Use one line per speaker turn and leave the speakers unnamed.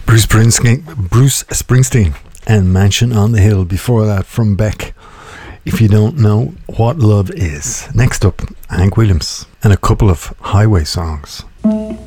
Bruce Springsteen and Mansion on the Hill. Before that, from Beck, If You Don't Know What Love Is. Next up, Hank Williams and a couple of Highway songs.